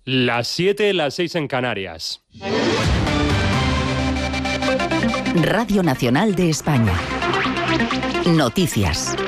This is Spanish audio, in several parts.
Las 7, las 6 en Canarias. Radio Nacional de España. Noticias.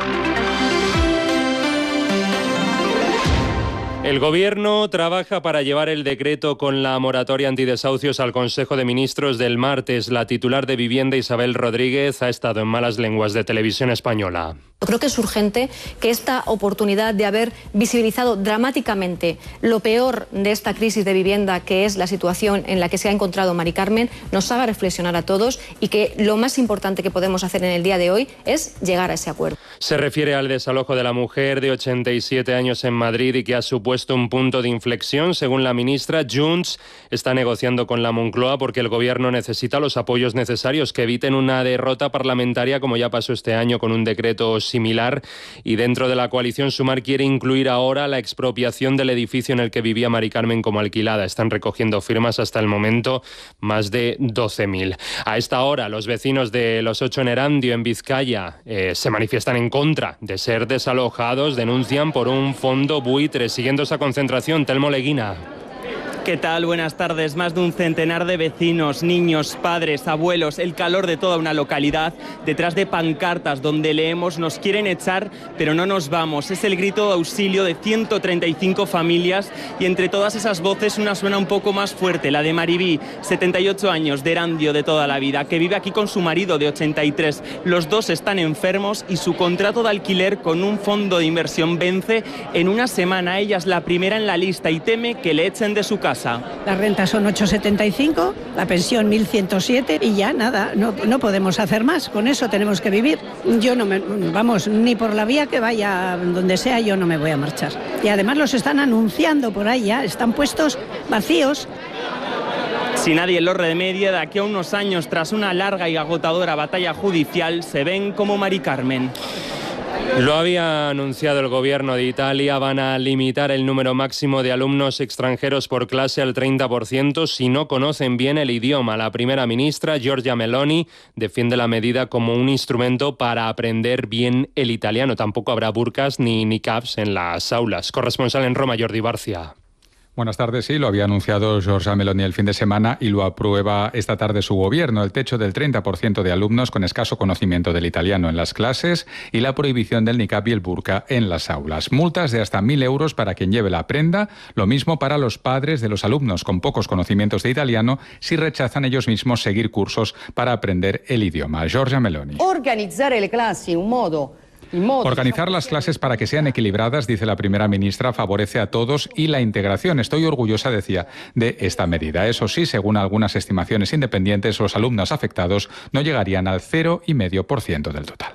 El Gobierno trabaja para llevar el decreto con la moratoria antidesahucios al Consejo de Ministros del martes. La titular de Vivienda, Isabel Rodríguez, ha estado en malas lenguas de Televisión Española. Creo que es urgente que esta oportunidad de haber visibilizado dramáticamente lo peor de esta crisis de vivienda, que es la situación en la que se ha encontrado Mari Carmen, nos haga reflexionar a todos y que lo más importante que podemos hacer en el día de hoy es llegar a ese acuerdo. Se refiere al desalojo de la mujer de 87 años en Madrid y que ha supuesto un punto de inflexión. Según la ministra, Junts está negociando con la Moncloa porque el Gobierno necesita los apoyos necesarios que eviten una derrota parlamentaria, como ya pasó este año con un decreto similar. Y dentro de la coalición Sumar quiere incluir ahora la expropiación del edificio en el que vivía Mari Carmen como alquilada. Están recogiendo firmas hasta el momento más de 12.000. A esta hora, los vecinos de Los Ocho en Erandio, en Vizcaya, se manifiestan en contra de ser desalojados. Denuncian por un fondo buitre. Siguiendo esa concentración, Telmo Leguina. ¿Qué tal? Buenas tardes. Más de un centenar de vecinos, niños, padres, abuelos, el calor de toda una localidad, detrás de pancartas donde leemos "nos quieren echar, pero no nos vamos". Es el grito de auxilio de 135 familias y entre todas esas voces una suena un poco más fuerte, la de Maribí, 78 años, de Erandio de toda la vida, que vive aquí con su marido de 83. Los dos están enfermos y su contrato de alquiler con un fondo de inversión vence en una semana. Ella es la primera en la lista y teme que le echen de su casa. La renta son 8,75, la pensión 1.107 y ya nada, no podemos hacer más, con eso tenemos que vivir. Yo no me, vamos, ni por la vía que vaya, donde sea, yo no me voy a marchar. Y además los están anunciando por ahí ya, están puestos vacíos. Si nadie lo remedia, de aquí a unos años, tras una larga y agotadora batalla judicial, se ven como Mari Carmen. Lo había anunciado el Gobierno de Italia. Van a limitar el número máximo de alumnos extranjeros por clase al 30% si no conocen bien el idioma. La primera ministra, Giorgia Meloni, defiende la medida como un instrumento para aprender bien el italiano. Tampoco habrá burkas ni niqabs en las aulas. Corresponsal en Roma, Jordi Barcia. Buenas tardes. Sí, lo había anunciado Giorgia Meloni el fin de semana y lo aprueba esta tarde su gobierno. El techo del 30% de alumnos con escaso conocimiento del italiano en las clases y la prohibición del niqab y el burka en las aulas. Multas de hasta 1.000 euros para quien lleve la prenda. Lo mismo para los padres de los alumnos con pocos conocimientos de italiano si rechazan ellos mismos seguir cursos para aprender el idioma. Giorgia Meloni. Organizar las clases para que sean equilibradas, dice la primera ministra, favorece a todos y la integración. Estoy orgullosa, decía, de esta medida. Eso sí, según algunas estimaciones independientes, los alumnos afectados no llegarían al 0,5% del total.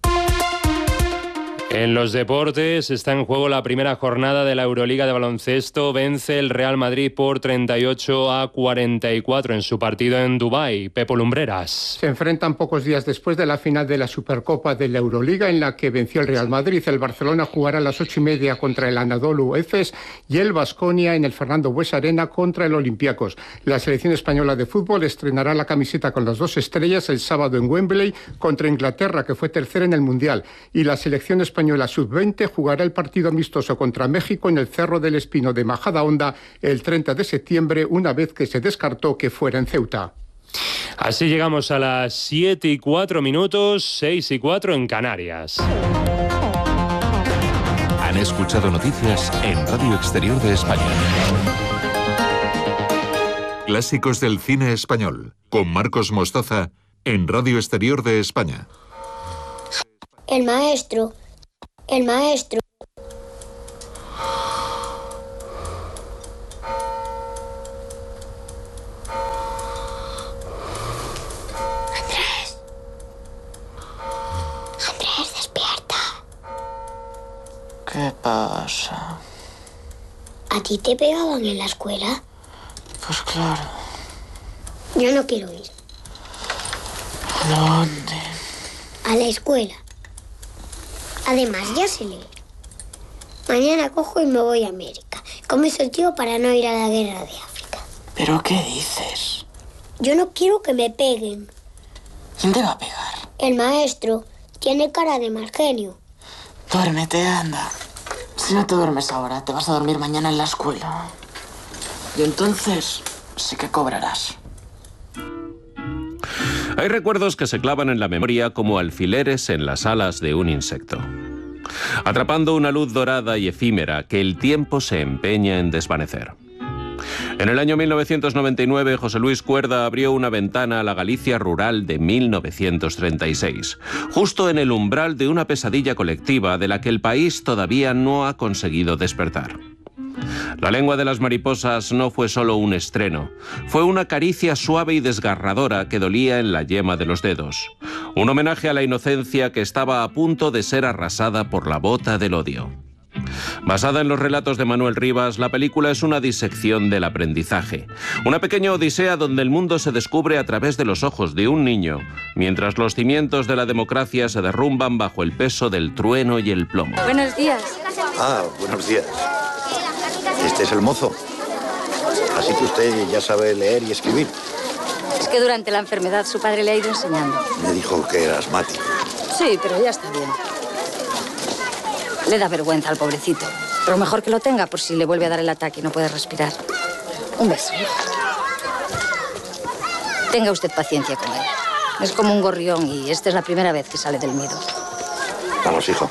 En los deportes está en juego la primera jornada de la Euroliga de baloncesto. Vence el Real Madrid por 38-44 en su partido en Dubái. Pepo Lumbreras. Se enfrentan pocos días después de la final de la Supercopa de la Euroliga, en la que venció el Real Madrid. El Barcelona jugará a las 8:30 contra el Anadolu Efes y el Baskonia en el Fernando Buesa Arena contra el Olympiacos. La selección española de fútbol estrenará la camiseta con las dos estrellas el sábado en Wembley contra Inglaterra, que fue tercera en el Mundial. Y la selección española sub-20 jugará el partido amistoso contra México en el Cerro del Espino de Majadahonda el 30 de septiembre, una vez que se descartó que fuera en Ceuta. Así llegamos a las 7:04, 6:04 en Canarias. Han escuchado noticias en Radio Exterior de España. Clásicos del cine español, con Marcos Mostaza, en Radio Exterior de España. El maestro. Andrés. Andrés, despierta. ¿Qué pasa? ¿A ti te pegaban en la escuela? Pues claro. Yo no quiero ir. ¿A dónde? A la escuela. Además, ya sé leer. Mañana cojo y me voy a América. Con eso el tío para no ir a la guerra de África. ¿Pero qué dices? Yo no quiero que me peguen. ¿Quién te va a pegar? El maestro tiene cara de mal genio. Duérmete, anda. Si no te duermes ahora, te vas a dormir mañana en la escuela. Y entonces sí que cobrarás. Hay recuerdos que se clavan en la memoria como alfileres en las alas de un insecto, atrapando una luz dorada y efímera que el tiempo se empeña en desvanecer. En el año 1999, José Luis Cuerda abrió una ventana a la Galicia rural de 1936, justo en el umbral de una pesadilla colectiva de la que el país todavía no ha conseguido despertar. La lengua de las mariposas no fue solo un estreno, fue una caricia suave y desgarradora que dolía en la yema de los dedos. Un homenaje a la inocencia que estaba a punto de ser arrasada por la bota del odio. Basada en los relatos de Manuel Rivas, la película es una disección del aprendizaje. Una pequeña odisea donde el mundo se descubre a través de los ojos de un niño, mientras los cimientos de la democracia se derrumban bajo el peso del trueno y el plomo. Buenos días. Ah, buenos días. Este es el mozo. Así que usted ya sabe leer y escribir. Es que durante la enfermedad su padre le ha ido enseñando. Me dijo que era asmático. Sí, pero ya está bien. Le da vergüenza al pobrecito. Pero mejor que lo tenga por si le vuelve a dar el ataque y no puede respirar. Un beso. Tenga usted paciencia con él. Es como un gorrión y esta es la primera vez que sale del nido. Vamos, hijo.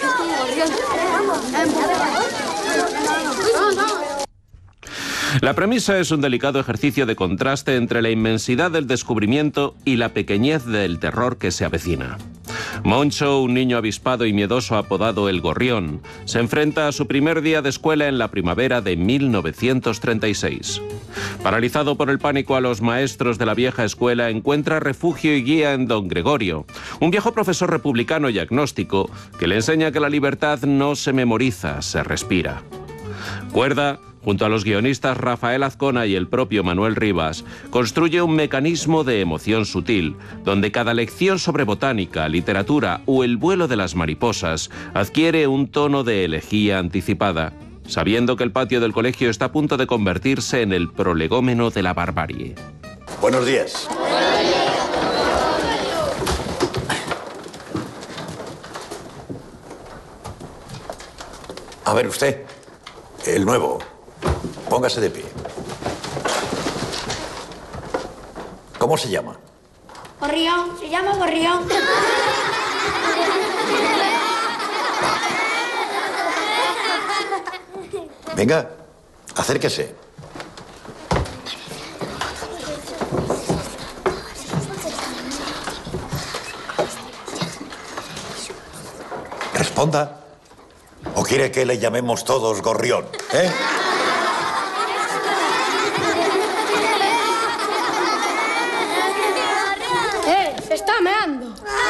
La premisa es un delicado ejercicio de contraste entre la inmensidad del descubrimiento y la pequeñez del terror que se avecina. Moncho, un niño avispado y miedoso apodado El Gorrión, se enfrenta a su primer día de escuela en la primavera de 1936. Paralizado por el pánico a los maestros de la vieja escuela, encuentra refugio y guía en don Gregorio, un viejo profesor republicano y agnóstico que le enseña que la libertad no se memoriza, se respira. Cuerda, junto a los guionistas Rafael Azcona y el propio Manuel Rivas, construye un mecanismo de emoción sutil, donde cada lección sobre botánica, literatura o el vuelo de las mariposas adquiere un tono de elegía anticipada, sabiendo que el patio del colegio está a punto de convertirse en el prolegómeno de la barbarie. Buenos días. A ver usted, el nuevo. Póngase de pie. ¿Cómo se llama? Gorrión, se llama Gorrión. Venga, acérquese. Responda. ¿O quiere que le llamemos todos Gorrión? ¿Eh? Se está meando.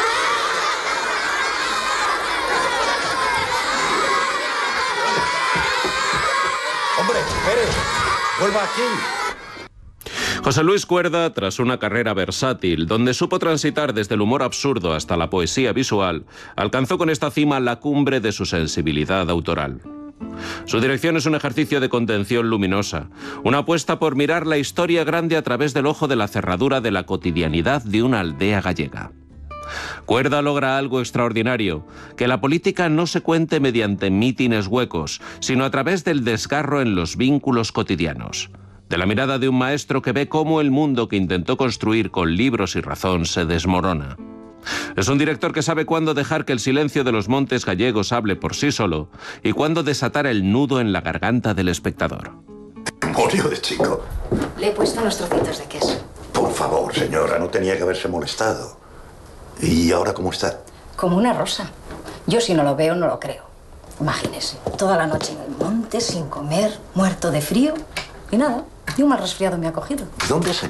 Hombre, espere. Vuelva aquí. José Luis Cuerda, tras una carrera versátil, donde supo transitar desde el humor absurdo hasta la poesía visual, alcanzó con esta cima la cumbre de su sensibilidad autoral. Su dirección es un ejercicio de contención luminosa, una apuesta por mirar la historia grande a través del ojo de la cerradura de la cotidianidad de una aldea gallega. Cuerda logra algo extraordinario, que la política no se cuente mediante mítines huecos, sino a través del desgarro en los vínculos cotidianos, de la mirada de un maestro que ve cómo el mundo que intentó construir con libros y razón se desmorona. Es un director que sabe cuándo dejar que el silencio de los montes gallegos hable por sí solo y cuándo desatar el nudo en la garganta del espectador. Murió de chico. Le he puesto unos trocitos de queso. Por favor, señora, no tenía que haberse molestado. ¿Y ahora cómo está? Como una rosa. Yo si no lo veo, no lo creo. Imagínese, toda la noche en el monte, sin comer, muerto de frío. Y nada, ni un mal resfriado me ha cogido. ¿Dónde se